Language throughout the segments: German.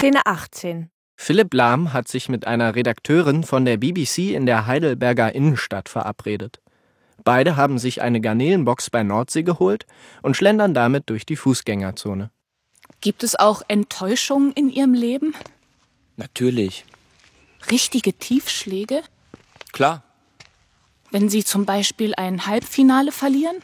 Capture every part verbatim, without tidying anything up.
Szene achtzehn. Philipp Lahm hat sich mit einer Redakteurin von der B B C in der Heidelberger Innenstadt verabredet. Beide haben sich eine Garnelenbox bei Nordsee geholt und schlendern damit durch die Fußgängerzone. Gibt es auch Enttäuschungen in Ihrem Leben? Natürlich. Richtige Tiefschläge? Klar. Wenn Sie zum Beispiel ein Halbfinale verlieren?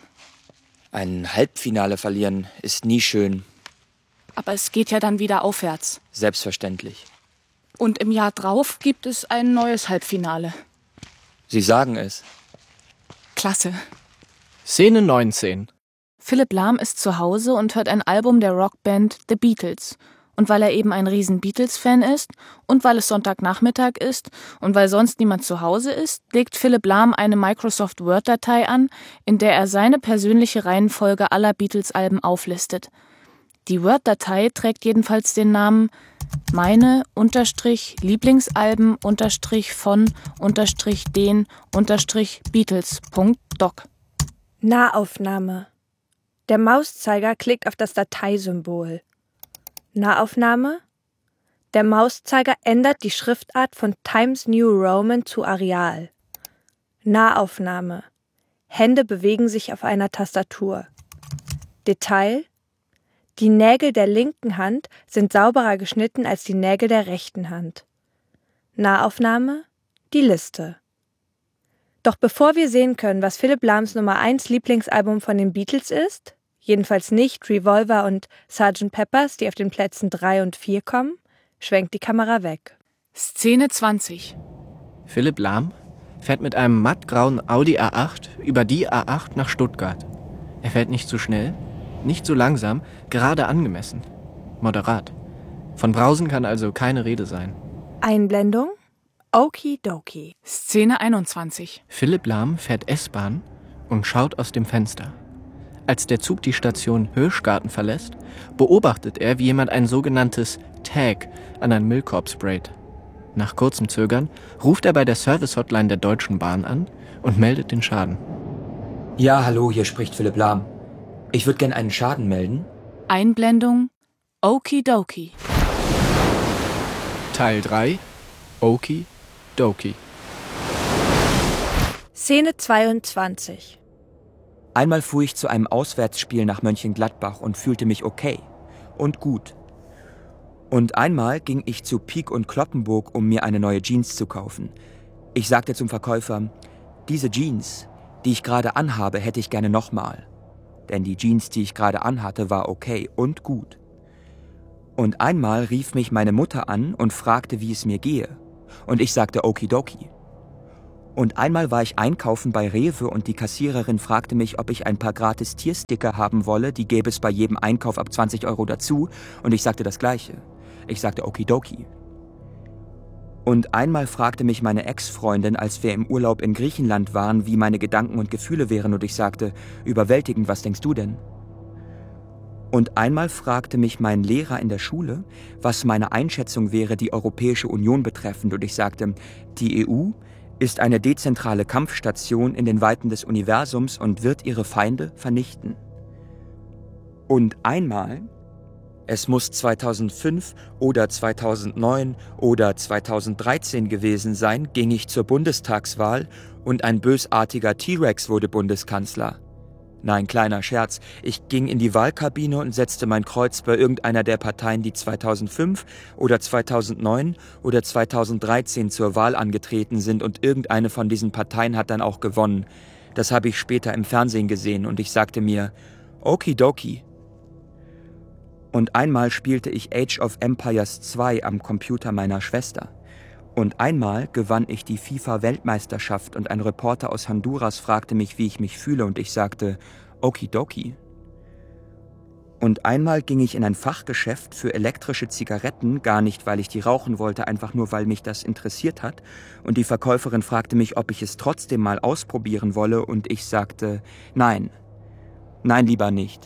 Ein Halbfinale verlieren ist nie schön. Aber es geht ja dann wieder aufwärts. Selbstverständlich. Und im Jahr drauf gibt es ein neues Halbfinale. Sie sagen es. Klasse. Szene neunzehn. Philipp Lahm ist zu Hause und hört ein Album der Rockband The Beatles. Und weil er eben ein riesen Beatles-Fan ist und weil es Sonntagnachmittag ist und weil sonst niemand zu Hause ist, legt Philipp Lahm eine Microsoft Word-Datei an, in der er seine persönliche Reihenfolge aller Beatles-Alben auflistet. Die Word-Datei trägt jedenfalls den Namen meine unterstrich Lieblingsalben unterstrich von unterstrich den unterstrich Beatles Punkt doc. Nahaufnahme. Der Mauszeiger klickt auf das Dateisymbol. Nahaufnahme. Der Mauszeiger ändert die Schriftart von Times New Roman zu Arial. Nahaufnahme. Hände bewegen sich auf einer Tastatur. Detail. Die Nägel der linken Hand sind sauberer geschnitten als die Nägel der rechten Hand. Nahaufnahme. Die Liste. Doch bevor wir sehen können, was Philipp Lahms Nummer eins Lieblingsalbum von den Beatles ist, jedenfalls nicht Revolver und Sergeant Peppers, die auf den Plätzen drei und vier kommen, schwenkt die Kamera weg. Szene zwanzig. Philipp Lahm fährt mit einem mattgrauen Audi A acht über die A acht nach Stuttgart. Er fährt nicht zu schnell, nicht zu langsam, gerade angemessen. Moderat. Von Brausen kann also keine Rede sein. Einblendung. Okidoki. Szene einundzwanzig. Philipp Lahm fährt S-Bahn und schaut aus dem Fenster. Als der Zug die Station Hirschgarten verlässt, beobachtet er, wie jemand ein sogenanntes Tag an ein Müllkorb sprayt. Nach kurzem Zögern ruft er bei der Service-Hotline der Deutschen Bahn an und meldet den Schaden. Ja, hallo, hier spricht Philipp Lahm. Ich würde gern einen Schaden melden. Einblendung. Okidoki. Teil drei. Okidoki. Szene zweiundzwanzig. Einmal fuhr ich zu einem Auswärtsspiel nach Mönchengladbach und fühlte mich okay und gut. Und einmal ging ich zu Pieck und Cloppenburg, um mir eine neue Jeans zu kaufen. Ich sagte zum Verkäufer, diese Jeans, die ich gerade anhabe, hätte ich gerne nochmal. Denn die Jeans, die ich gerade anhatte, war okay und gut. Und einmal rief mich meine Mutter an und fragte, wie es mir gehe. Und ich sagte Okidoki. Und einmal war ich einkaufen bei Rewe und die Kassiererin fragte mich, ob ich ein paar gratis Tiersticker haben wolle, die gäbe es bei jedem Einkauf ab zwanzig Euro dazu. Und ich sagte das Gleiche. Ich sagte Okidoki. Und einmal fragte mich meine Ex-Freundin, als wir im Urlaub in Griechenland waren, wie meine Gedanken und Gefühle wären und ich sagte, überwältigend, was denkst du denn? Und einmal fragte mich mein Lehrer in der Schule, was meine Einschätzung wäre, die Europäische Union betreffend und ich sagte, die E U ist eine dezentrale Kampfstation in den Weiten des Universums und wird ihre Feinde vernichten. Und einmal, es muss zweitausendfünf oder zweitausendneun oder zweitausenddreizehn gewesen sein, ging ich zur Bundestagswahl und ein bösartiger T-Rex wurde Bundeskanzler. Nein, kleiner Scherz, ich ging in die Wahlkabine und setzte mein Kreuz bei irgendeiner der Parteien, die zweitausendfünf oder zweitausendneun oder zweitausenddreizehn zur Wahl angetreten sind und irgendeine von diesen Parteien hat dann auch gewonnen. Das habe ich später im Fernsehen gesehen und ich sagte mir, Okidoki. Und einmal spielte ich Age of Empires zwei am Computer meiner Schwester. Und einmal gewann ich die FIFA-Weltmeisterschaft und ein Reporter aus Honduras fragte mich, wie ich mich fühle und ich sagte, Okidoki. Und einmal ging ich in ein Fachgeschäft für elektrische Zigaretten, gar nicht, weil ich die rauchen wollte, einfach nur, weil mich das interessiert hat. Und die Verkäuferin fragte mich, ob ich es trotzdem mal ausprobieren wolle und ich sagte, nein, nein, lieber nicht.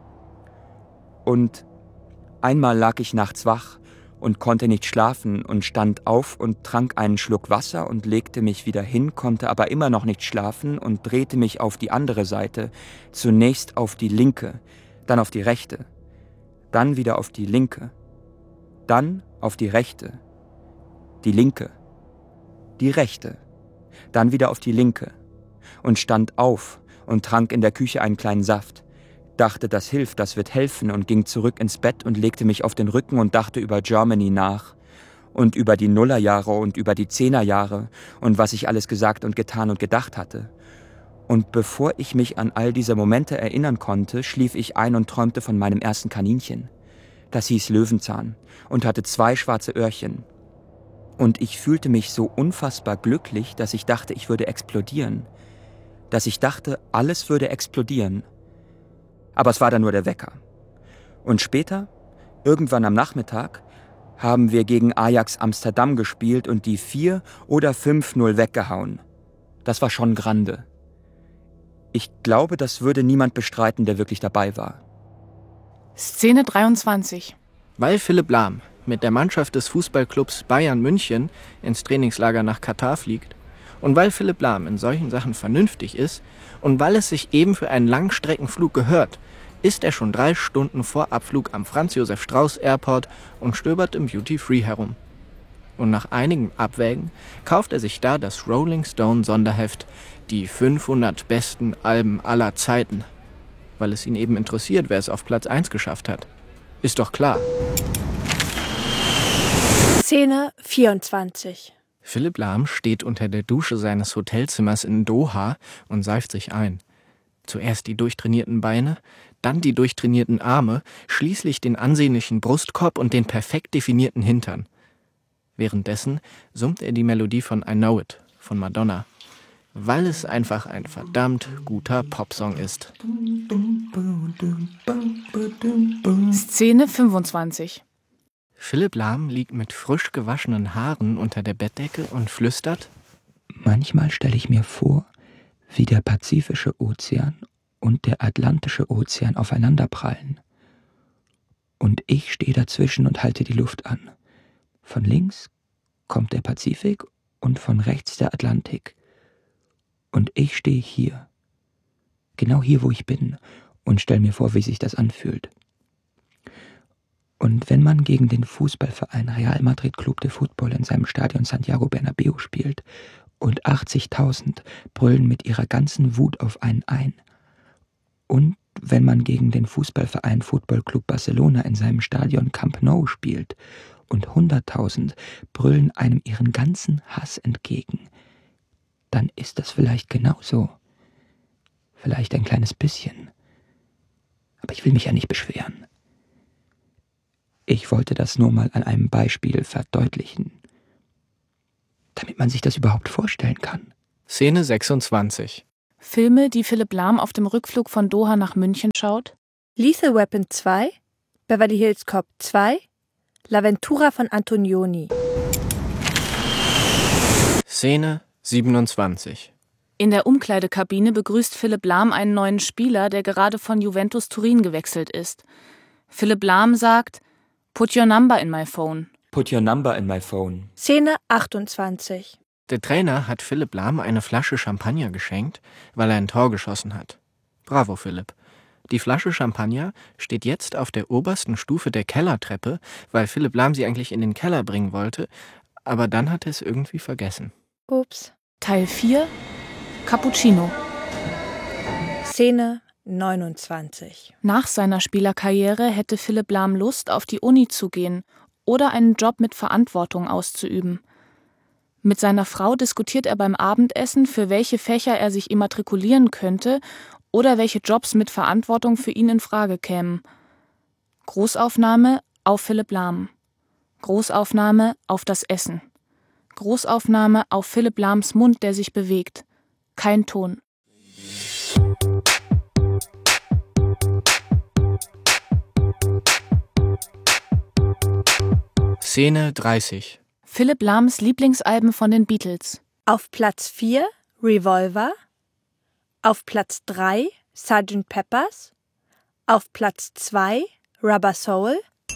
Und einmal lag ich nachts wach und konnte nicht schlafen und stand auf und trank einen Schluck Wasser und legte mich wieder hin, konnte aber immer noch nicht schlafen und drehte mich auf die andere Seite, zunächst auf die linke, dann auf die rechte, dann wieder auf die linke, dann auf die rechte, die linke, die rechte, dann wieder auf die linke und stand auf und trank in der Küche einen kleinen Saft, dachte, das hilft, das wird helfen und ging zurück ins Bett und legte mich auf den Rücken und dachte über Germany nach und über die Nullerjahre und über die Zehnerjahre und was ich alles gesagt und getan und gedacht hatte. Und bevor ich mich an all diese Momente erinnern konnte, schlief ich ein und träumte von meinem ersten Kaninchen. Das hieß Löwenzahn und hatte zwei schwarze Öhrchen. Und ich fühlte mich so unfassbar glücklich, dass ich dachte, ich würde explodieren. Dass ich dachte, alles würde explodieren. Aber es war dann nur der Wecker. Und später, irgendwann am Nachmittag, haben wir gegen Ajax Amsterdam gespielt und die vier oder fünf null weggehauen. Das war schon grande. Ich glaube, das würde niemand bestreiten, der wirklich dabei war. Szene dreiundzwanzig. Weil Philipp Lahm mit der Mannschaft des Fußballclubs Bayern München ins Trainingslager nach Katar fliegt und weil Philipp Lahm in solchen Sachen vernünftig ist und weil es sich eben für einen Langstreckenflug gehört, ist er schon drei Stunden vor Abflug am Franz-Josef-Strauß-Airport und stöbert im Duty-Free herum. Und nach einigem Abwägen kauft er sich da das Rolling Stone Sonderheft Die fünfhundert besten Alben aller Zeiten, weil es ihn eben interessiert, wer es auf Platz eins geschafft hat. Ist doch klar. Szene vierundzwanzig. Philipp Lahm steht unter der Dusche seines Hotelzimmers in Doha und seift sich ein. Zuerst die durchtrainierten Beine, dann die durchtrainierten Arme, schließlich den ansehnlichen Brustkorb und den perfekt definierten Hintern. Währenddessen summt er die Melodie von I Know It von Madonna, weil es einfach ein verdammt guter Popsong ist. Szene fünfundzwanzig. Philipp Lahm liegt mit frisch gewaschenen Haaren unter der Bettdecke und flüstert: Manchmal stelle ich mir vor, wie der Pazifische Ozean und der Atlantische Ozean aufeinanderprallen. Und ich stehe dazwischen und halte die Luft an. Von links kommt der Pazifik und von rechts der Atlantik. Und ich stehe hier, genau hier, wo ich bin, und stelle mir vor, wie sich das anfühlt. Und wenn man gegen den Fußballverein Real Madrid Club de Fútbol in seinem Stadion Santiago Bernabéu spielt und achtzigtausend brüllen mit ihrer ganzen Wut auf einen ein. Und wenn man gegen den Fußballverein Football Club Barcelona in seinem Stadion Camp Nou spielt und hunderttausend brüllen einem ihren ganzen Hass entgegen, dann ist das vielleicht genauso. Vielleicht ein kleines bisschen. Aber ich will mich ja nicht beschweren. Ich wollte das nur mal an einem Beispiel verdeutlichen, damit man sich das überhaupt vorstellen kann. Szene sechsundzwanzig. Filme, die Philipp Lahm auf dem Rückflug von Doha nach München schaut. Lethal Weapon zwei, Beverly Hills Cop zwei, L'Avventura von Antonioni. Szene siebenundzwanzig. In der Umkleidekabine begrüßt Philipp Lahm einen neuen Spieler, der gerade von Juventus Turin gewechselt ist. Philipp Lahm sagt: Put your number in my phone. Put your number in my phone. Szene achtundzwanzig. Der Trainer hat Philipp Lahm eine Flasche Champagner geschenkt, weil er ein Tor geschossen hat. Bravo, Philipp. Die Flasche Champagner steht jetzt auf der obersten Stufe der Kellertreppe, weil Philipp Lahm sie eigentlich in den Keller bringen wollte, aber dann hat er es irgendwie vergessen. Ups. Teil vier. Cappuccino. Szene neunundzwanzig. Nach seiner Spielerkarriere hätte Philipp Lahm Lust, auf die Uni zu gehen oder einen Job mit Verantwortung auszuüben. Mit seiner Frau diskutiert er beim Abendessen, für welche Fächer er sich immatrikulieren könnte oder welche Jobs mit Verantwortung für ihn in Frage kämen. Großaufnahme auf Philipp Lahm. Großaufnahme auf das Essen. Großaufnahme auf Philipp Lahms Mund, der sich bewegt. Kein Ton. Szene dreißig. Philipp Lahms Lieblingsalben von den Beatles. Auf Platz vier Revolver, auf Platz drei Sergeant Pepper's, auf Platz zwei Rubber Soul.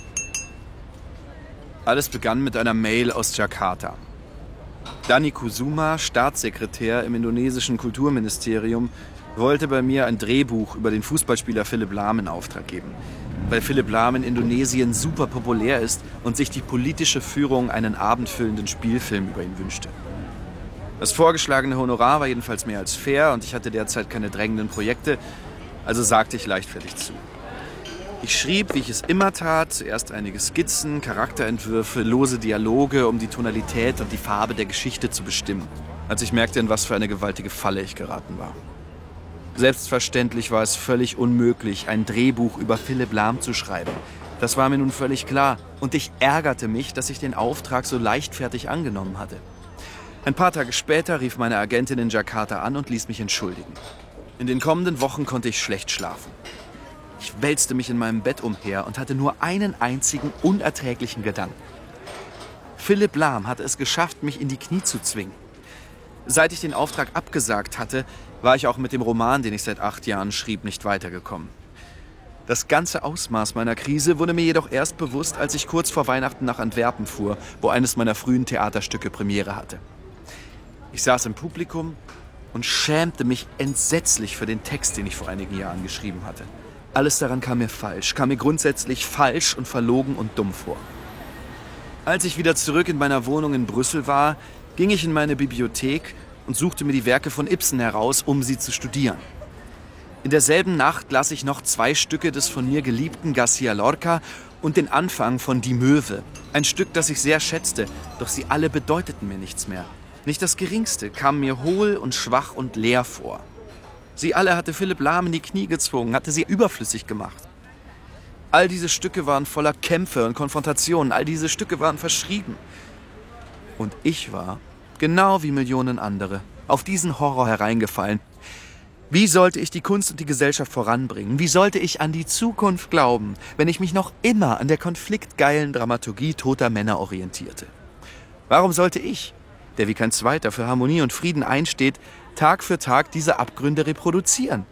Alles begann mit einer Mail aus Jakarta. Dani Kusuma, Staatssekretär im indonesischen Kulturministerium, wollte bei mir ein Drehbuch über den Fußballspieler Philipp Lahm in Auftrag geben. weil Philipp Lahm in Indonesien super populär ist und sich die politische Führung einen abendfüllenden Spielfilm über ihn wünschte. Das vorgeschlagene Honorar war jedenfalls mehr als fair und ich hatte derzeit keine drängenden Projekte, also sagte ich leichtfertig zu. Ich schrieb, wie ich es immer tat, zuerst einige Skizzen, Charakterentwürfe, lose Dialoge, um die Tonalität und die Farbe der Geschichte zu bestimmen, als ich merkte, in was für eine gewaltige Falle ich geraten war. Selbstverständlich war es völlig unmöglich, ein Drehbuch über Philipp Lahm zu schreiben. Das war mir nun völlig klar und ich ärgerte mich, dass ich den Auftrag so leichtfertig angenommen hatte. Ein paar Tage später rief meine Agentin in Jakarta an und ließ mich entschuldigen. In den kommenden Wochen konnte ich schlecht schlafen. Ich wälzte mich in meinem Bett umher und hatte nur einen einzigen unerträglichen Gedanken. Philipp Lahm hatte es geschafft, mich in die Knie zu zwingen. Seit ich den Auftrag abgesagt hatte, war ich auch mit dem Roman, den ich seit acht Jahren schrieb, nicht weitergekommen. Das ganze Ausmaß meiner Krise wurde mir jedoch erst bewusst, als ich kurz vor Weihnachten nach Antwerpen fuhr, wo eines meiner frühen Theaterstücke Premiere hatte. Ich saß im Publikum und schämte mich entsetzlich für den Text, den ich vor einigen Jahren geschrieben hatte. Alles daran kam mir falsch, kam mir grundsätzlich falsch und verlogen und dumm vor. Als ich wieder zurück in meiner Wohnung in Brüssel war, ging ich in meine Bibliothek und suchte mir die Werke von Ibsen heraus, um sie zu studieren. In derselben Nacht las ich noch zwei Stücke des von mir geliebten García Lorca und den Anfang von Die Möwe. Ein Stück, das ich sehr schätzte, doch sie alle bedeuteten mir nichts mehr. Nicht das Geringste kam mir hohl und schwach und leer vor. Sie alle hatte Philipp Lahm in die Knie gezwungen, hatte sie überflüssig gemacht. All diese Stücke waren voller Kämpfe und Konfrontationen, all diese Stücke waren verschrieben. Und ich war, genau wie Millionen andere, auf diesen Horror hereingefallen. Wie sollte ich die Kunst und die Gesellschaft voranbringen? Wie sollte ich an die Zukunft glauben, wenn ich mich noch immer an der konfliktgeilen Dramaturgie toter Männer orientierte? Warum sollte ich, der wie kein Zweiter für Harmonie und Frieden einsteht, Tag für Tag diese Abgründe reproduzieren?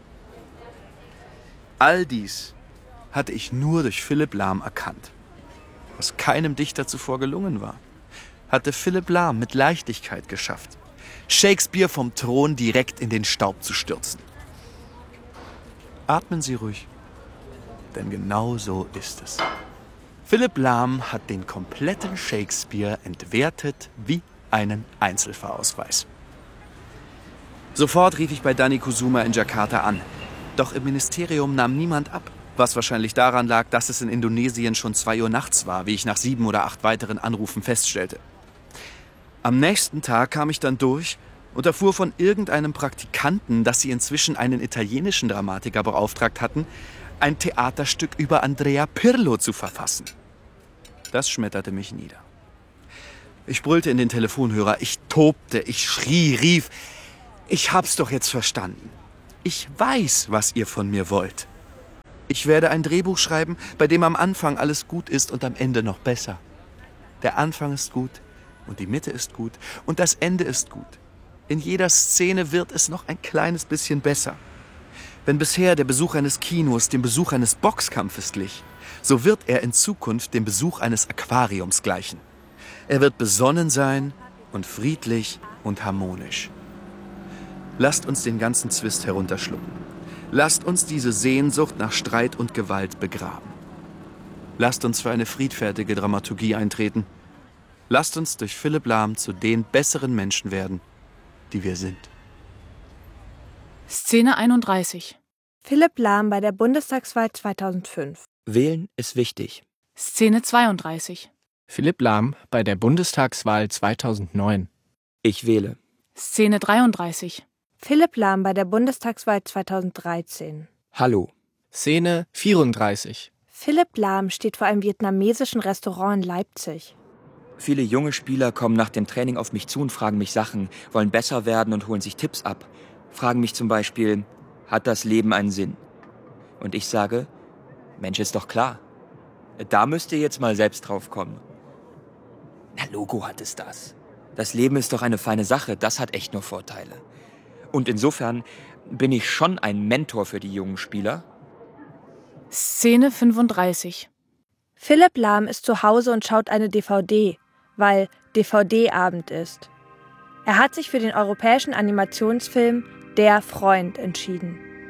All dies hatte ich nur durch Philipp Lahm erkannt. Was keinem Dichter zuvor gelungen war, hatte Philipp Lahm mit Leichtigkeit geschafft, Shakespeare vom Thron direkt in den Staub zu stürzen. Atmen Sie ruhig, denn genau so ist es. Philipp Lahm hat den kompletten Shakespeare entwertet wie einen Einzelfahrausweis. Sofort rief ich bei Dani Kusuma in Jakarta an. Doch im Ministerium nahm niemand ab, was wahrscheinlich daran lag, dass es in Indonesien schon zwei Uhr nachts war, wie ich nach sieben oder acht weiteren Anrufen feststellte. Am nächsten Tag kam ich dann durch und erfuhr von irgendeinem Praktikanten, dass sie inzwischen einen italienischen Dramatiker beauftragt hatten, ein Theaterstück über Andrea Pirlo zu verfassen. Das schmetterte mich nieder. Ich brüllte in den Telefonhörer, ich tobte, ich schrie, rief: Ich hab's doch jetzt verstanden. Ich weiß, was ihr von mir wollt. Ich werde ein Drehbuch schreiben, bei dem am Anfang alles gut ist und am Ende noch besser. Der Anfang ist gut und die Mitte ist gut und das Ende ist gut. In jeder Szene wird es noch ein kleines bisschen besser. Wenn bisher der Besuch eines Kinos dem Besuch eines Boxkampfes glich, so wird er in Zukunft dem Besuch eines Aquariums gleichen. Er wird besonnen sein und friedlich und harmonisch. Lasst uns den ganzen Zwist herunterschlucken. Lasst uns diese Sehnsucht nach Streit und Gewalt begraben. Lasst uns für eine friedfertige Dramaturgie eintreten. Lasst uns durch Philipp Lahm zu den besseren Menschen werden, die wir sind. Szene einunddreißig. Philipp Lahm bei der Bundestagswahl zweitausendfünf. Wählen ist wichtig. Szene zweiunddreißig. Philipp Lahm bei der Bundestagswahl zweitausendneun. Ich wähle. Szene dreiunddreißig. Philipp Lahm bei der Bundestagswahl zweitausenddreizehn. Hallo. Szene vierunddreißig. Philipp Lahm steht vor einem vietnamesischen Restaurant in Leipzig. Viele junge Spieler kommen nach dem Training auf mich zu und fragen mich Sachen, wollen besser werden und holen sich Tipps ab. Fragen mich zum Beispiel, hat das Leben einen Sinn? Und ich sage, Mensch, ist doch klar. Da müsst ihr jetzt mal selbst drauf kommen. Na, Logo hat es das. Das Leben ist doch eine feine Sache, das hat echt nur Vorteile. Und insofern bin ich schon ein Mentor für die jungen Spieler. Szene fünfunddreißig. Philipp Lahm ist zu Hause und schaut eine D V D, weil D V D-Abend ist. Er hat sich für den europäischen Animationsfilm Der Freund entschieden.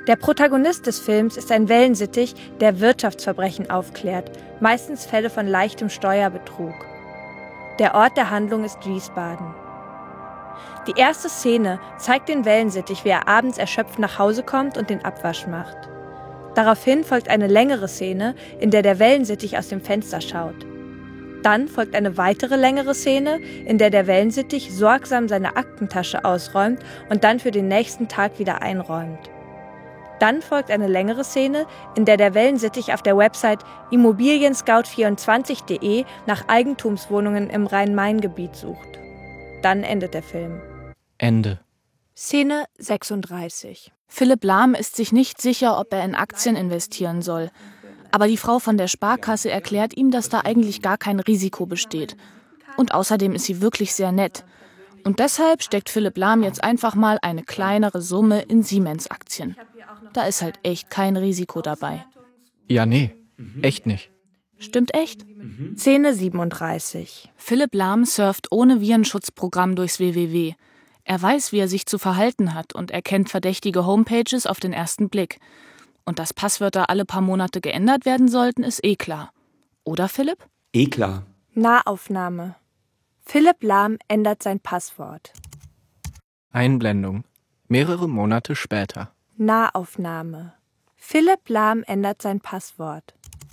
Der Protagonist des Films ist ein Wellensittich, der Wirtschaftsverbrechen aufklärt, meistens Fälle von leichtem Steuerbetrug. Der Ort der Handlung ist Wiesbaden. Die erste Szene zeigt den Wellensittich, wie er abends erschöpft nach Hause kommt und den Abwasch macht. Daraufhin folgt eine längere Szene, in der der Wellensittich aus dem Fenster schaut. Dann folgt eine weitere längere Szene, in der der Wellensittich sorgsam seine Aktentasche ausräumt und dann für den nächsten Tag wieder einräumt. Dann folgt eine längere Szene, in der der Wellensittich auf der Website immobilien scout vierundzwanzig punkt de nach Eigentumswohnungen im Rhein-Main-Gebiet sucht. Dann endet der Film. Ende. Szene sechsunddreißig. Philipp Lahm ist sich nicht sicher, ob er in Aktien investieren soll. Aber die Frau von der Sparkasse erklärt ihm, dass da eigentlich gar kein Risiko besteht. Und außerdem ist sie wirklich sehr nett. Und deshalb steckt Philipp Lahm jetzt einfach mal eine kleinere Summe in Siemens-Aktien. Da ist halt echt kein Risiko dabei. Ja, nee, echt nicht. Stimmt echt? Mhm. Szene siebenunddreißig. Philipp Lahm surft ohne Virenschutzprogramm durchs W W W. Er weiß, wie er sich zu verhalten hat und erkennt verdächtige Homepages auf den ersten Blick. Und dass Passwörter alle paar Monate geändert werden sollten, ist eh klar. Oder, Philipp? Eh klar. Nahaufnahme. Philipp Lahm ändert sein Passwort. Einblendung. Mehrere Monate später. Nahaufnahme. Philipp Lahm ändert sein Passwort.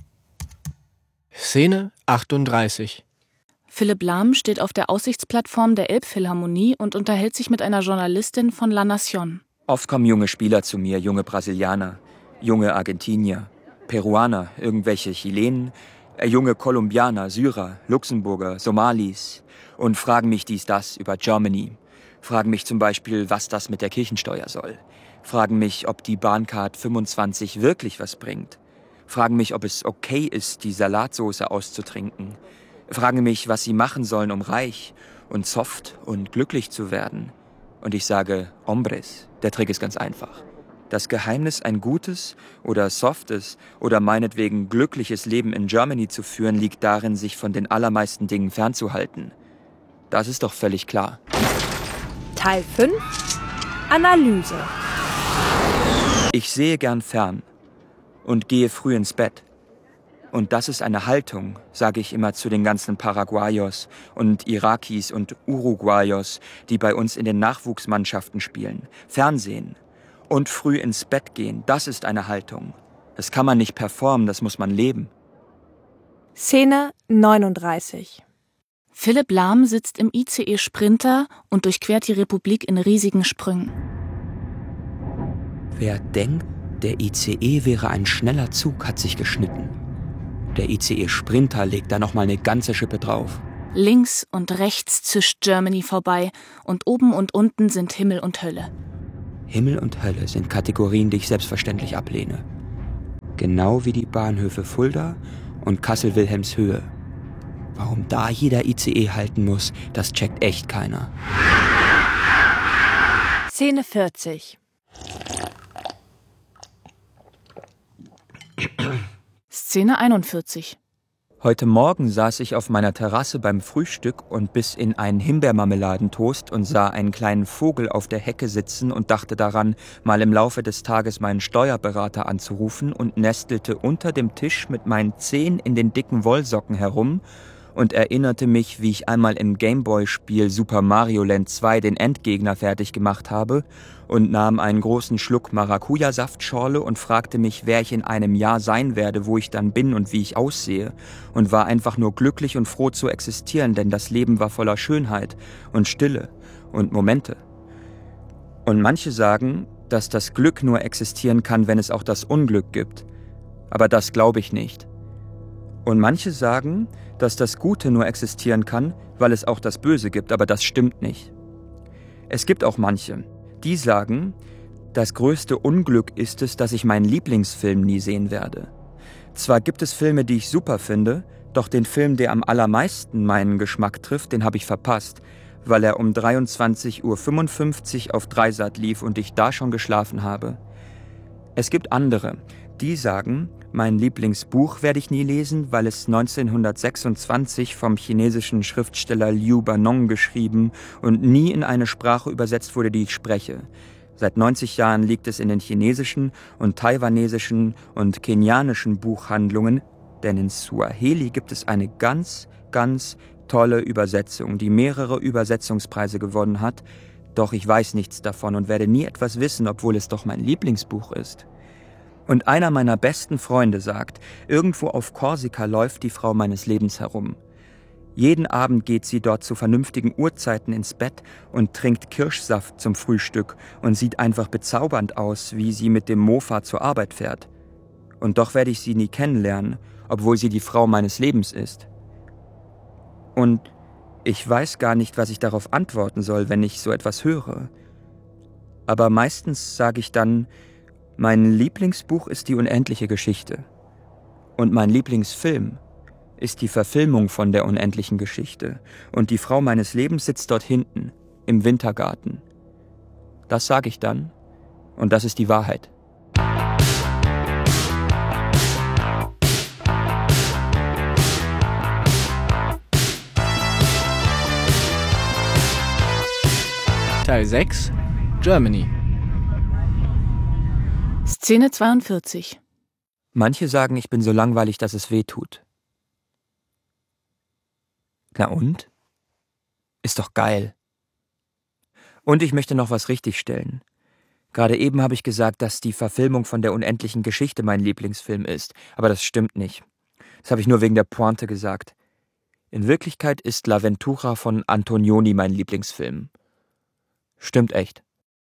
Szene achtunddreißig. Philipp Lahm steht auf der Aussichtsplattform der Elbphilharmonie und unterhält sich mit einer Journalistin von La Nación. Oft kommen junge Spieler zu mir, junge Brasilianer, junge Argentinier, Peruaner, irgendwelche Chilenen, äh, junge Kolumbianer, Syrer, Luxemburger, Somalis und fragen mich dies, das über Germany. Fragen mich zum Beispiel, was das mit der Kirchensteuer soll. Fragen mich, ob die Bahncard fünfundzwanzig wirklich was bringt. Fragen mich, ob es okay ist, die Salatsoße auszutrinken. Fragen mich, was sie machen sollen, um reich und soft und glücklich zu werden. Und ich sage, hombres, der Trick ist ganz einfach. Das Geheimnis, ein gutes oder softes oder meinetwegen glückliches Leben in Germany zu führen, liegt darin, sich von den allermeisten Dingen fernzuhalten. Das ist doch völlig klar. Teil fünf. Analyse. Ich sehe gern fern und gehe früh ins Bett. Und das ist eine Haltung, sage ich immer zu den ganzen Paraguayos und Irakis und Uruguayos, die bei uns in den Nachwuchsmannschaften spielen. Fernsehen und früh ins Bett gehen, das ist eine Haltung. Das kann man nicht performen, das muss man leben. Szene neununddreißig. Philipp Lahm sitzt im I C E Sprinter und durchquert die Republik in riesigen Sprüngen. Wer denkt, der I C E wäre ein schneller Zug, hat sich geschnitten. Der I C E Sprinter legt da nochmal eine ganze Schippe drauf. Links und rechts zischt Germany vorbei und oben und unten sind Himmel und Hölle. Himmel und Hölle sind Kategorien, die ich selbstverständlich ablehne. Genau wie die Bahnhöfe Fulda und Kassel-Wilhelmshöhe. Warum da jeder I C E halten muss, das checkt echt keiner. Szene vierzig. Szene einundvierzig. Heute Morgen saß ich auf meiner Terrasse beim Frühstück und biss in einen Himbeermarmeladentoast und sah einen kleinen Vogel auf der Hecke sitzen und dachte daran, mal im Laufe des Tages meinen Steuerberater anzurufen und nestelte unter dem Tisch mit meinen Zehen in den dicken Wollsocken herum und erinnerte mich, wie ich einmal im Gameboy-Spiel Super Mario Land zwei den Endgegner fertig gemacht habe und nahm einen großen Schluck Maracuja-Saftschorle und fragte mich, wer ich in einem Jahr sein werde, wo ich dann bin und wie ich aussehe, und war einfach nur glücklich und froh zu existieren, denn das Leben war voller Schönheit und Stille und Momente. Und manche sagen, dass das Glück nur existieren kann, wenn es auch das Unglück gibt. Aber das glaube ich nicht. Und manche sagen, dass das Gute nur existieren kann, weil es auch das Böse gibt, aber das stimmt nicht. Es gibt auch manche, die sagen, das größte Unglück ist es, dass ich meinen Lieblingsfilm nie sehen werde. Zwar gibt es Filme, die ich super finde, doch den Film, der am allermeisten meinen Geschmack trifft, den habe ich verpasst, weil er um dreiundzwanzig Uhr fünfundfünfzig auf Dreisat lief und ich da schon geschlafen habe. Es gibt andere, die sagen, mein Lieblingsbuch werde ich nie lesen, weil es neunzehnhundertsechsundzwanzig vom chinesischen Schriftsteller Liu Banong geschrieben und nie in eine Sprache übersetzt wurde, die ich spreche. Seit neunzig Jahren liegt es in den chinesischen und taiwanesischen und kenianischen Buchhandlungen, denn in Suaheli gibt es eine ganz, ganz tolle Übersetzung, die mehrere Übersetzungspreise gewonnen hat, doch ich weiß nichts davon und werde nie etwas wissen, obwohl es doch mein Lieblingsbuch ist. Und einer meiner besten Freunde sagt, irgendwo auf Korsika läuft die Frau meines Lebens herum. Jeden Abend geht sie dort zu vernünftigen Uhrzeiten ins Bett und trinkt Kirschsaft zum Frühstück und sieht einfach bezaubernd aus, wie sie mit dem Mofa zur Arbeit fährt. Und doch werde ich sie nie kennenlernen, obwohl sie die Frau meines Lebens ist. Und ich weiß gar nicht, was ich darauf antworten soll, wenn ich so etwas höre. Aber meistens sage ich dann, mein Lieblingsbuch ist die unendliche Geschichte. Und mein Lieblingsfilm ist die Verfilmung von der unendlichen Geschichte. Und die Frau meines Lebens sitzt dort hinten, im Wintergarten. Das sage ich dann. Und das ist die Wahrheit. Teil sechs, Germany. Szene zweiundvierzig. Manche sagen, ich bin so langweilig, dass es weh tut. Na und? Ist doch geil. Und ich möchte noch was richtigstellen. Gerade eben habe ich gesagt, dass die Verfilmung von der unendlichen Geschichte mein Lieblingsfilm ist. Aber das stimmt nicht. Das habe ich nur wegen der Pointe gesagt. In Wirklichkeit ist L'Avventura von Antonioni mein Lieblingsfilm. Stimmt echt.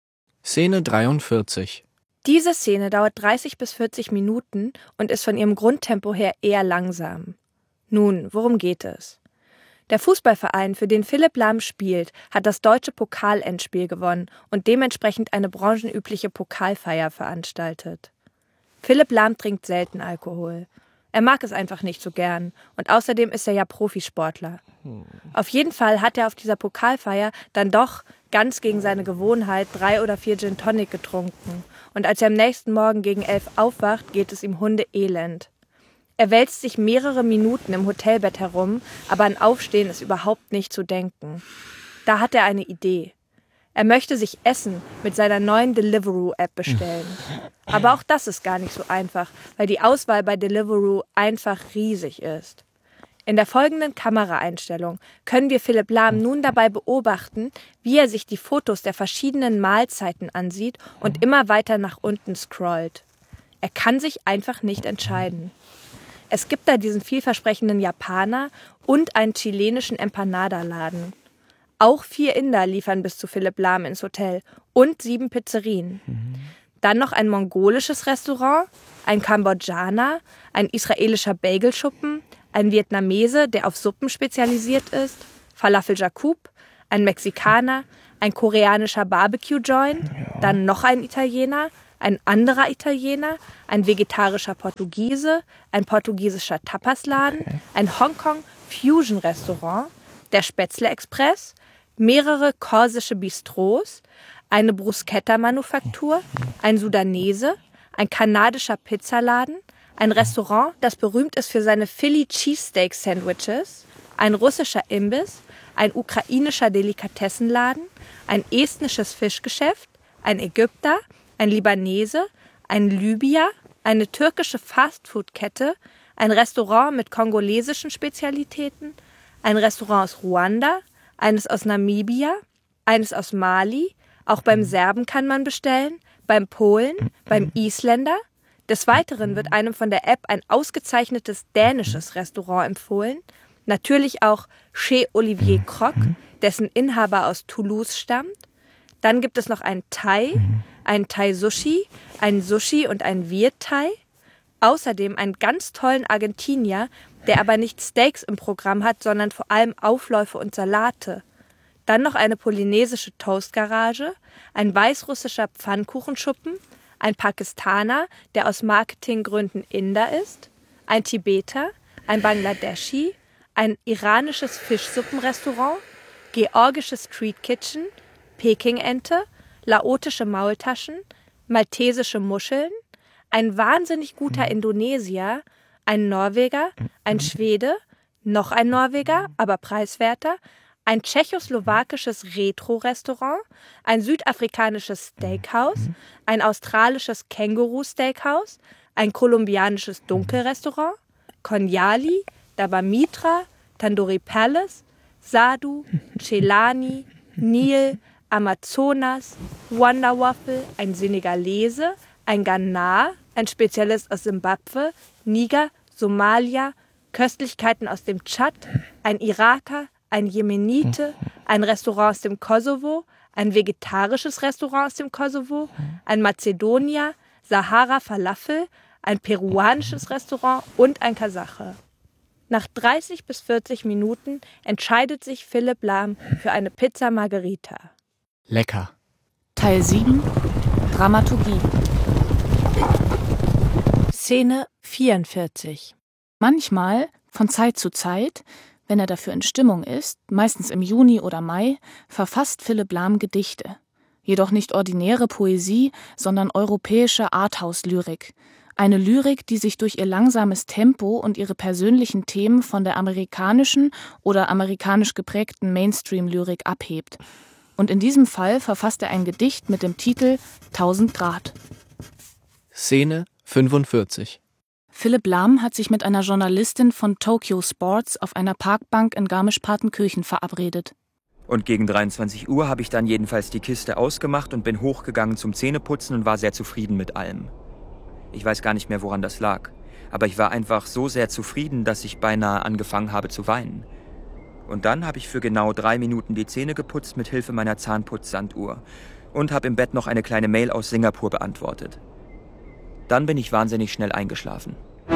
Szene dreiundvierzig. Diese Szene dauert dreißig bis vierzig Minuten und ist von ihrem Grundtempo her eher langsam. Nun, worum geht es? Der Fußballverein, für den Philipp Lahm spielt, hat das deutsche Pokalendspiel gewonnen und dementsprechend eine branchenübliche Pokalfeier veranstaltet. Philipp Lahm trinkt selten Alkohol. Er mag es einfach nicht so gern und außerdem ist er ja Profisportler. Auf jeden Fall hat er auf dieser Pokalfeier dann doch ganz gegen seine Gewohnheit drei oder vier Gin Tonic getrunken und als er am nächsten Morgen gegen elf aufwacht, geht es ihm hundeelend. Er wälzt sich mehrere Minuten im Hotelbett herum, aber an Aufstehen ist überhaupt nicht zu denken. Da hat er eine Idee. Er möchte sich Essen mit seiner neuen Deliveroo-App bestellen. Aber auch das ist gar nicht so einfach, weil die Auswahl bei Deliveroo einfach riesig ist. In der folgenden Kameraeinstellung können wir Philipp Lahm nun dabei beobachten, wie er sich die Fotos der verschiedenen Mahlzeiten ansieht und immer weiter nach unten scrollt. Er kann sich einfach nicht entscheiden. Es gibt da diesen vielversprechenden Japaner und einen chilenischen Empanada-Laden. Auch vier Inder liefern bis zu Philipp Lahm ins Hotel und sieben Pizzerien. Mhm. Dann noch ein mongolisches Restaurant, ein Kambodschaner, ein israelischer Bagelschuppen, ein Vietnamese, der auf Suppen spezialisiert ist, Falafel Jacob, ein Mexikaner, ein koreanischer Barbecue-Joint, ja. Dann noch ein Italiener, ein anderer Italiener, ein vegetarischer Portugiese, ein portugiesischer Tapasladen, okay. Ein Hongkong-Fusion-Restaurant, der Spätzle-Express, mehrere korsische Bistros, eine Bruschetta-Manufaktur, ein Sudanese, ein kanadischer Pizzaladen, ein Restaurant, das berühmt ist für seine Philly Cheesesteak Sandwiches, ein russischer Imbiss, ein ukrainischer Delikatessenladen, ein estnisches Fischgeschäft, ein Ägypter, ein Libanese, ein Libyer, eine türkische Fastfood-Kette, ein Restaurant mit kongolesischen Spezialitäten, ein Restaurant aus Ruanda, eines aus Namibia, eines aus Mali, auch beim Serben kann man bestellen, beim Polen, beim Isländer. Des Weiteren wird einem von der App ein ausgezeichnetes dänisches Restaurant empfohlen, natürlich auch Chez Olivier Croc, dessen Inhaber aus Toulouse stammt. Dann gibt es noch ein Thai, ein Thai-Sushi, ein Sushi und ein Viet-Thai. Außerdem einen ganz tollen Argentinier, der aber nicht Steaks im Programm hat, sondern vor allem Aufläufe und Salate. Dann noch eine polynesische Toastgarage, ein weißrussischer Pfannkuchenschuppen, ein Pakistaner, der aus Marketinggründen Inder ist, ein Tibeter, ein Bangladeschi, ein iranisches Fischsuppenrestaurant, georgisches Street Kitchen, Peking-Ente, laotische Maultaschen, maltesische Muscheln, ein wahnsinnig guter Indonesier, ein Norweger, ein Schwede, noch ein Norweger, aber preiswerter, ein tschechoslowakisches Retro-Restaurant, ein südafrikanisches Steakhouse, ein australisches Känguru-Steakhouse, ein kolumbianisches Dunkelrestaurant, Konyali, Dabamitra, Tandoori Palace, Sadhu, Celani, Nil, Amazonas, Wonder Waffle, ein Senegalese, ein Ghana, ein Spezialist aus Simbabwe, Niger, Somalia, Köstlichkeiten aus dem Tschad, ein Iraker, ein Jemenite, ein Restaurant aus dem Kosovo, ein vegetarisches Restaurant aus dem Kosovo, ein Mazedonier, Sahara Falafel, ein peruanisches Restaurant und ein Kasache. Nach dreißig bis vierzig Minuten entscheidet sich Philipp Lahm für eine Pizza Margherita. Lecker. Teil sieben. Dramaturgie. Szene vierundvierzig. Manchmal, von Zeit zu Zeit, wenn er dafür in Stimmung ist, meistens im Juni oder Mai, verfasst Philipp Lahm Gedichte. Jedoch nicht ordinäre Poesie, sondern europäische Arthouse-Lyrik. Eine Lyrik, die sich durch ihr langsames Tempo und ihre persönlichen Themen von der amerikanischen oder amerikanisch geprägten Mainstream-Lyrik abhebt. Und in diesem Fall verfasst er ein Gedicht mit dem Titel tausend Grad. Szene fünfundvierzig. Philipp Lahm hat sich mit einer Journalistin von Tokyo Sports auf einer Parkbank in Garmisch-Partenkirchen verabredet. Und gegen dreiundzwanzig Uhr habe ich dann jedenfalls die Kiste ausgemacht und bin hochgegangen zum Zähneputzen und war sehr zufrieden mit allem. Ich weiß gar nicht mehr, woran das lag. Aber ich war einfach so sehr zufrieden, dass ich beinahe angefangen habe zu weinen. Und dann habe ich für genau drei Minuten die Zähne geputzt mit Hilfe meiner Zahnputzsanduhr und habe im Bett noch eine kleine Mail aus Singapur beantwortet. Dann bin ich wahnsinnig schnell eingeschlafen.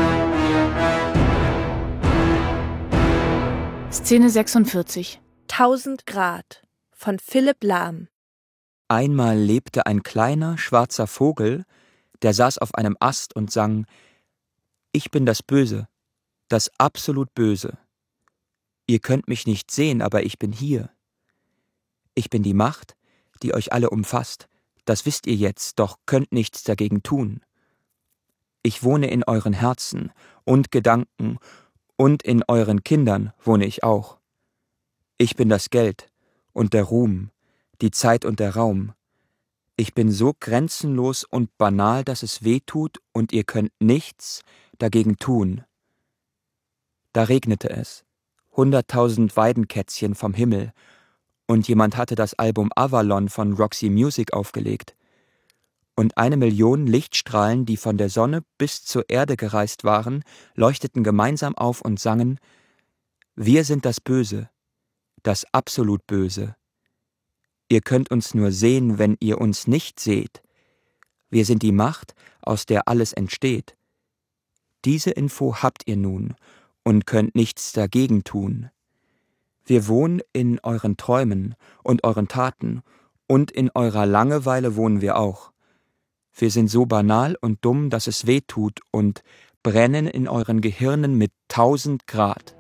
Szene sechsundvierzig. tausend Grad von Philipp Lahm. Einmal lebte ein kleiner, schwarzer Vogel, der saß auf einem Ast und sang: Ich bin das Böse, das absolut Böse. Ihr könnt mich nicht sehen, aber ich bin hier. Ich bin die Macht, die euch alle umfasst. Das wisst ihr jetzt, doch könnt nichts dagegen tun. Ich wohne in euren Herzen und Gedanken, und in euren Kindern wohne ich auch. Ich bin das Geld und der Ruhm, die Zeit und der Raum. Ich bin so grenzenlos und banal, dass es weh tut, und ihr könnt nichts dagegen tun. Da regnete es, hunderttausend Weidenkätzchen vom Himmel, und jemand hatte das Album Avalon von Roxy Music aufgelegt. Und eine Million Lichtstrahlen, die von der Sonne bis zur Erde gereist waren, leuchteten gemeinsam auf und sangen: Wir sind das Böse, das absolut Böse. Ihr könnt uns nur sehen, wenn ihr uns nicht seht. Wir sind die Macht, aus der alles entsteht. Diese Info habt ihr nun und könnt nichts dagegen tun. Wir wohnen in euren Träumen und euren Taten, und in eurer Langeweile wohnen wir auch. Wir sind so banal und dumm, dass es weh tut, und brennen in euren Gehirnen mit tausend Grad.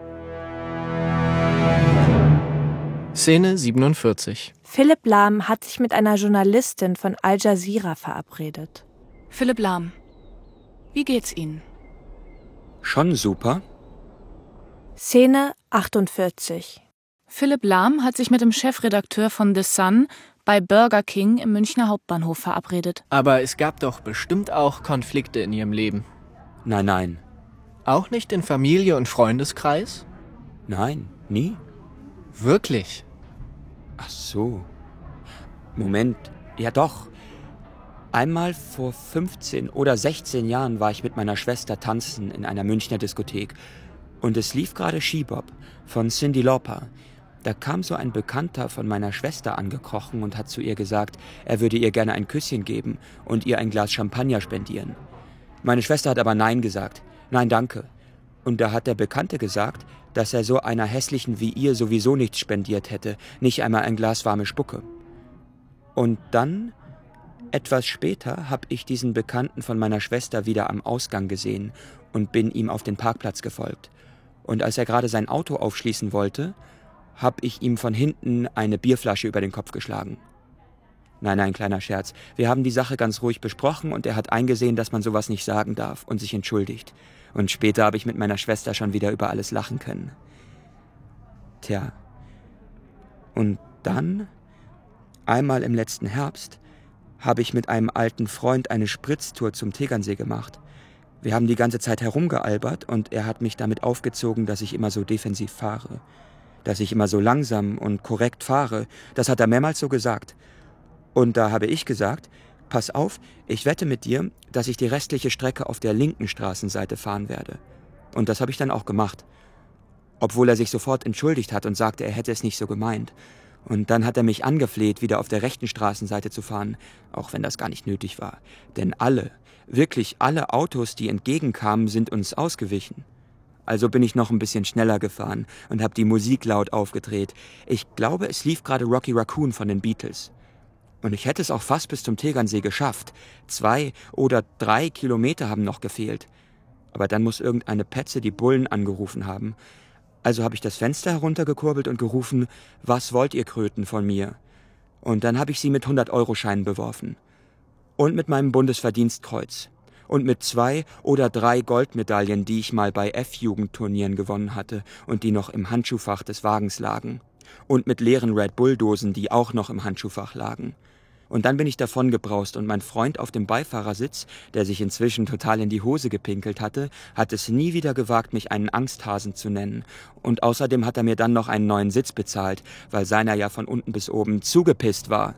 Szene siebenundvierzig. Philipp Lahm hat sich mit einer Journalistin von Al Jazeera verabredet. Philipp Lahm. Wie geht's Ihnen? Schon super. Szene achtundvierzig. Philipp Lahm hat sich mit dem Chefredakteur von The Sun bei Burger King im Münchner Hauptbahnhof verabredet. Aber es gab doch bestimmt auch Konflikte in Ihrem Leben. Nein, nein. Auch nicht in Familie und Freundeskreis? Nein, nie. Wirklich? Ach so. Moment, ja doch. Einmal vor fünfzehn oder sechzehn Jahren war ich mit meiner Schwester tanzen in einer Münchner Diskothek. Und es lief gerade She-Bop von Cyndi Lauper. Da kam so ein Bekannter von meiner Schwester angekrochen und hat zu ihr gesagt, er würde ihr gerne ein Küsschen geben und ihr ein Glas Champagner spendieren. Meine Schwester hat aber Nein gesagt. Nein, danke. Und da hat der Bekannte gesagt, dass er so einer Hässlichen wie ihr sowieso nichts spendiert hätte, nicht einmal ein Glas warme Spucke. Und dann, etwas später, habe ich diesen Bekannten von meiner Schwester wieder am Ausgang gesehen und bin ihm auf den Parkplatz gefolgt. Und als er gerade sein Auto aufschließen wollte, habe ich ihm von hinten eine Bierflasche über den Kopf geschlagen. Nein, nein, kleiner Scherz. Wir haben die Sache ganz ruhig besprochen und er hat eingesehen, dass man sowas nicht sagen darf und sich entschuldigt. Und später habe ich mit meiner Schwester schon wieder über alles lachen können. Tja, Und dann, einmal im letzten Herbst, habe ich mit einem alten Freund eine Spritztour zum Tegernsee gemacht. Wir haben die ganze Zeit herumgealbert und er hat mich damit aufgezogen, dass ich immer so defensiv fahre. Dass ich immer so langsam und korrekt fahre, das hat er mehrmals so gesagt. Und da habe ich gesagt, pass auf, ich wette mit dir, dass ich die restliche Strecke auf der linken Straßenseite fahren werde. Und das habe ich dann auch gemacht. Obwohl er sich sofort entschuldigt hat und sagte, er hätte es nicht so gemeint. Und dann hat er mich angefleht, wieder auf der rechten Straßenseite zu fahren, auch wenn das gar nicht nötig war. Denn alle, wirklich alle Autos, die entgegenkamen, sind uns ausgewichen. Also bin ich noch ein bisschen schneller gefahren und habe die Musik laut aufgedreht. Ich glaube, es lief gerade Rocky Raccoon von den Beatles. Und ich hätte es auch fast bis zum Tegernsee geschafft. Zwei oder drei Kilometer haben noch gefehlt. Aber dann muss irgendeine Petze die Bullen angerufen haben. Also habe ich das Fenster heruntergekurbelt und gerufen, was wollt ihr Kröten von mir? Und dann habe ich sie mit hundert-Euro-Scheinen beworfen. Und mit meinem Bundesverdienstkreuz. Und mit zwei oder drei Goldmedaillen, die ich mal bei F-Jugendturnieren gewonnen hatte und die noch im Handschuhfach des Wagens lagen. Und mit leeren Red Bull-Dosen, die auch noch im Handschuhfach lagen. Und dann bin ich davongebraust und mein Freund auf dem Beifahrersitz, der sich inzwischen total in die Hose gepinkelt hatte, hat es nie wieder gewagt, mich einen Angsthasen zu nennen. Und außerdem hat er mir dann noch einen neuen Sitz bezahlt, weil seiner ja von unten bis oben zugepisst war.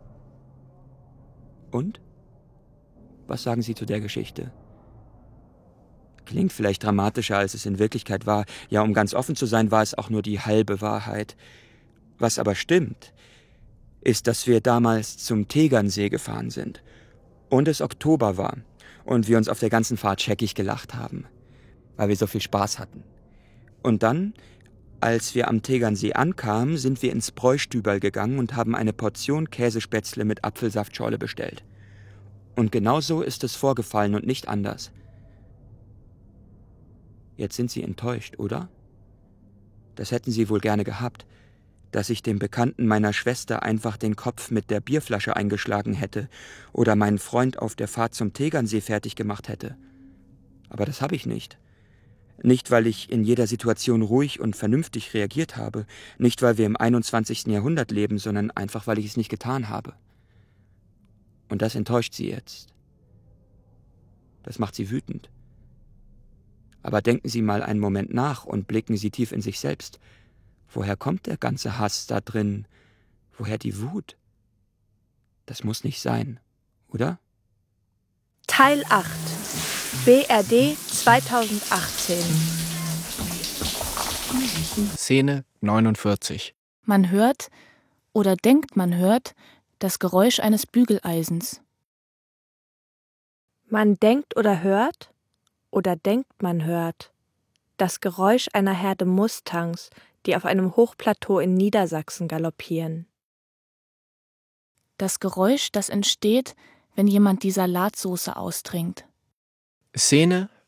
Und? Was sagen Sie zu der Geschichte? Klingt vielleicht dramatischer, als es in Wirklichkeit war. Ja, um ganz offen zu sein, war es auch nur die halbe Wahrheit. Was aber stimmt, ist, dass wir damals zum Tegernsee gefahren sind und es Oktober war und wir uns auf der ganzen Fahrt scheckig gelacht haben, weil wir so viel Spaß hatten. Und dann, als wir am Tegernsee ankamen, sind wir ins Bräustüberl gegangen und haben eine Portion Käsespätzle mit Apfelsaftschorle bestellt. Und genau so ist es vorgefallen und nicht anders. Jetzt sind Sie enttäuscht, oder? Das hätten Sie wohl gerne gehabt, dass ich dem Bekannten meiner Schwester einfach den Kopf mit der Bierflasche eingeschlagen hätte oder meinen Freund auf der Fahrt zum Tegernsee fertig gemacht hätte. Aber das habe ich nicht. Nicht, weil ich in jeder Situation ruhig und vernünftig reagiert habe, nicht, weil wir im einundzwanzigsten Jahrhundert leben, sondern einfach, weil ich es nicht getan habe. Und das enttäuscht Sie jetzt. Das macht Sie wütend. Aber denken Sie mal einen Moment nach und blicken Sie tief in sich selbst. Woher kommt der ganze Hass da drin? Woher die Wut? Das muss nicht sein, oder? Teil acht. B R D zweitausendachtzehn. Szene neunundvierzig. Man hört, oder denkt man hört, das Geräusch eines Bügeleisens. Man denkt oder hört, oder denkt man hört, das Geräusch einer Herde Mustangs, die auf einem Hochplateau in Niedersachsen galoppieren. Das Geräusch, das entsteht, wenn jemand die Salatsoße austrinkt. Szene